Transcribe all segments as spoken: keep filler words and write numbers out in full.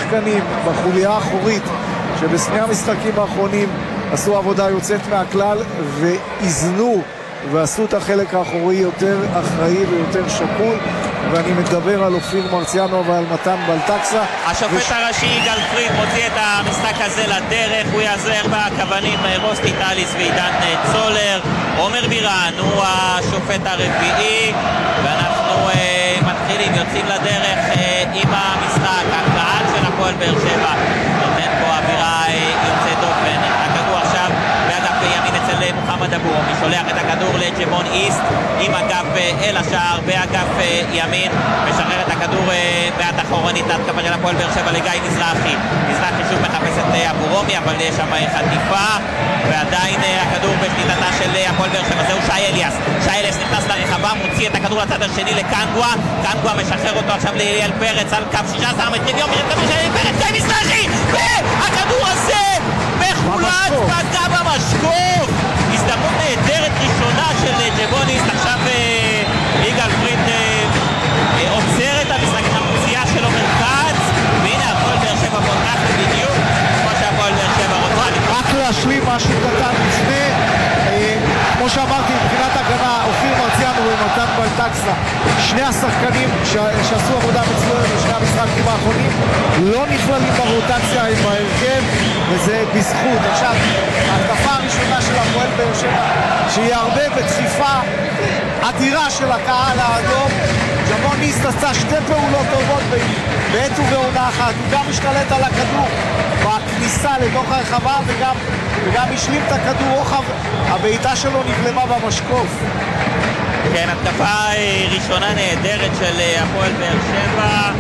שחקנים בחוליה האחורית שבשני המשחקים האחרונים עשו עבודה יוצאת מהכלל ואיזנו ועשו את החלק האחורי יותר אחראי ויותר שקול, ואני מדבר על אופיר מרציאנו ועל מתן בלטקסה. השופט וש... הראשי יגאל פריד מוציא את המשחק הזה לדרך, הוא יעזר בכוונים רוסטי טליס ועידן צולר. עומר בירן הוא השופט הרביעי, ואנחנו אה, מתחילים, יוצאים לדרך אה, עם המשחק. הקהל של הפועל באר שבע נותן פה אווירה אה, יוצא דופן. הכדור עכשיו באגף ימין אצל מוחמד אבו רומי, שולח את הכדור לג'בון איסט עם אגף אל השער באגף ימין, משחרר את הכדור מעט אחורנית להתקפה של הפועל באר שבע לגיא מזרחי. מזרחי שוב מחפש את אבו רומי, אבל יש שם חטיפה ועדיין הכדור בשליטתה של הפועל באר שבע. זהו שי אליאס, שי אליאס נכנס לרחבה, מוציא את הכדור לצד השני לקנגווה, קנגווה משחרר אותו עכשיו לאליאל פרץ על קו שישה עשר מטרים, יום של כדור של אליאל פרץ, גיא מזרחי, והכדור הזה מחולץ פגע במשקוף. הזדמנות נהדרת ראשונה של ג'בוניסט. עכשיו יגאל פריד עוצר את המשחק עם המוציאה של עומר כץ, והנה הפועל באר שבע פותחת בדיוק כמו שהפועל באר שבע רוצה. רק להשלים משהו קטן לפני, כמו שאמרתי, מבחינת הגנה אופיר מרציאנו ומתן בלטקסה, שני השחקנים שעשו עבודה מצוינת בשני המשחקים האחרונים לא נכללים ברוטציה עם ההרכב, וזה בזכות. עכשיו, ההתקפה הראשונה של הפועל באר שבע, שהיא הרבה בדחיפה אדירה של הקהל האדום, ג'בון איסט עשה שתי פעולות טובות בעת ובעונה אחת. הוא גם משתלט על הכדור בכניסה לתוך הרחבה וגם, וגם השלים את הכדור רוחב, הבעיטה שלו נבלמה במשקוף. כן, התקפה ראשונה נהדרת של הפועל באר שבע,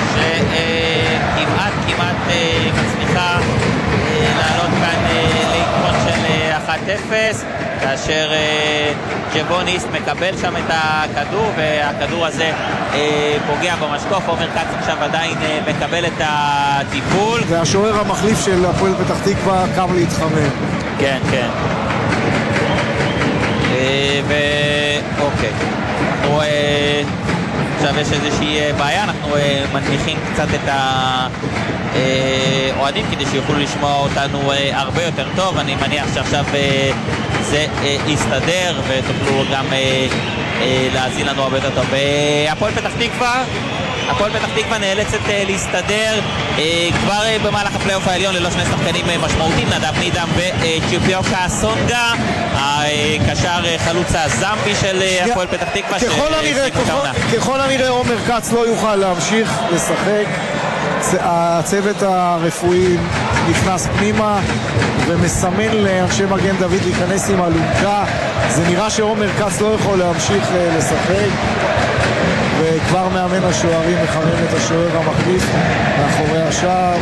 שכמעט כמעט מצליחה לעלות כאן ליתרון של אחת אפס, כאשר ג'בון איסט מקבל שם את הכדור, והכדור הזה פוגע במשקוף. עומר כץ עכשיו עדיין מקבל את הטיפול, והשוער המחליף של הפועל פתח תקווה קם להתחמם. כן, כן. ואוקיי, אנחנו עכשיו יש איזושהי בעיה, אנחנו מנמיכים קצת את האוהדים כדי שיוכלו לשמוע אותנו הרבה יותר טוב. אני מניח שעכשיו זה יסתדר ותוכלו גם להאזין לנו הרבה יותר טוב. הפועל פתח תקווה הפועל פתח תקווה נאלצת להסתדר כבר במהלך הפלייאוף העליון ללא שני שחקנים משמעותיים, נדב נידם וצ'יפיוקה סונגה, הקשר חלוץ הזמבי של הפועל פתח תקווה. ככל הנראה עומר כץ לא יוכל להמשיך לשחק. הצוות הרפואי נכנס פנימה ומסמן לאנשי מגן דוד להיכנס עם אלונקה. זה נראה שעומר כץ לא יכול להמשיך לשחק, וכבר מאמן השוערים מחמם את השוער המחליף מאחורי השער.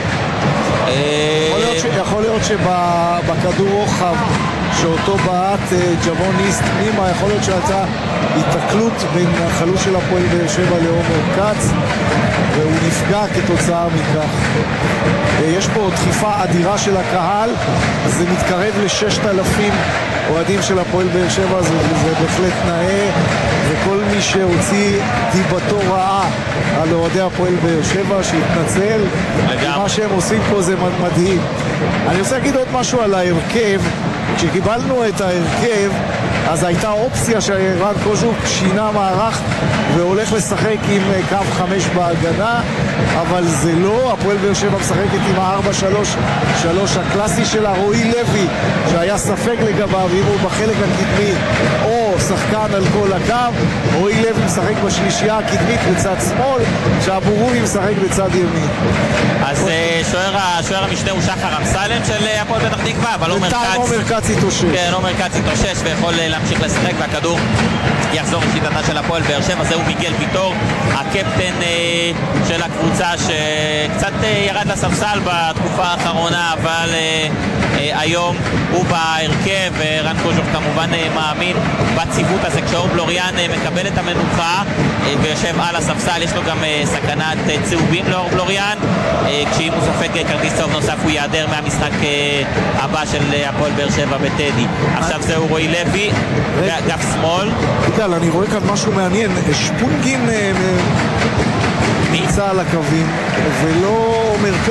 יכול להיות שבכדור רוחב שאותו בעט ג'בון איסט פנימה, יכול להיות שהייתה התקלות בין החלוץ של הפועל באר שבע לעומר כץ, והוא נפגע כתוצאה מכך. יש פה דחיפה אדירה של הקהל, זה מתקרב ל-ששת אלפים אוהדים של הפועל באר שבע, זה, זה בהחלט נאה, וכל מי שהוציא דיבתו רעה על אוהדי הפועל באר שבע שיתנצל. מה שהם עושים פה זה מדהים. אני רוצה להגיד עוד משהו על ההרכב. כשקיבלנו את ההרכב אז הייתה אופציה שרן קוז'וק שינה מערך והולך לשחק עם קו חמש בהגנה, אבל זה לא. הפועל באר שבע משחקת עם ה-ארבע שלוש שלוש הקלאסי שלה. רועי לוי שהיה ספק לגביו אם הוא בחלק הקדמי או שחקן על כל הקו, רועי לוי משחק בשלישייה הקדמית בצד שמאל, שאבו רובי משחק בצד ימין. אז שוער המשנה הוא שחר אמסלם של הפועל פתח תקווה, אבל עומר כץ התאושש. כן, עומר כץ התאושש ויכול להמשיך לשחק, והכדור יחזור לשיטתה של הפועל באר שבע. זהו מיגל ויטור, הקפטן אה, של הקבוצה, שקצת אה, ירד לספסל בתקופה האחרונה, אבל אה, אה, היום הוא בהרכב. רן קוז'וק כמובן אה, מאמין בציוות הזה. כשאור בלוריאן אה, מקבל את המנוחה אה, ויושב על הספסל, יש לו גם אה, סכנת אה, צהובים לאור בלוריאן, אה, כשאם הוא סופג אה, כרטיס צהוב נוסף הוא ייעדר מהמשחק אה, הבא של אה, הפועל באר שבע בטדי. עכשיו זהו רועי לוי באגף שמאל. יגאל, אני רואה כאן משהו מעניין. שפונגין נמצא על הקווים ולא אומר